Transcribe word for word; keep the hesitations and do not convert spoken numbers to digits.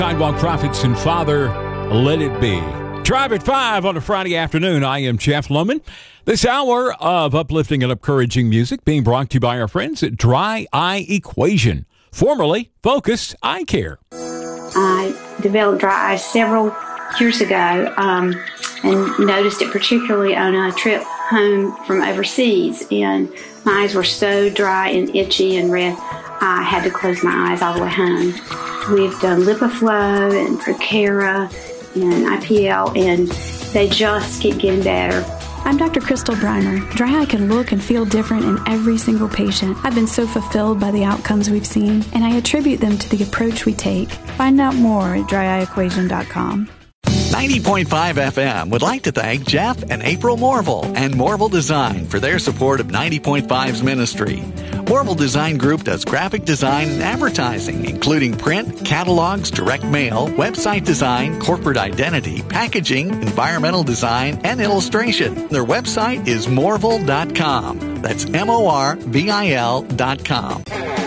Sidewalk Prophets and Father, Let It Be. Drive at five on a Friday afternoon. I am Jeff Loman. This hour of uplifting and encouraging music being brought to you by our friends at Dry Eye Equation, formerly Focus Eye Care. I developed dry eye several years ago um, and noticed it particularly on a trip home from overseas. And my eyes were so dry and itchy and red, I had to close my eyes all the way home. We've done LipiFlow and Procera and I P L, and they just keep getting better. I'm Doctor Crystal Briner. Dry eye can look and feel different in every single patient. I've been so fulfilled by the outcomes we've seen, and I attribute them to the approach we take. Find out more at dry eye equation dot com. ninety point five F M would like to thank Jeff and April Morville and Morville Design for their support of ninety point five's ministry. Morville Design Group does graphic design and advertising, including print, catalogs, direct mail, website design, corporate identity, packaging, environmental design, and illustration. Their website is morville dot com. That's M O R V I L dot com.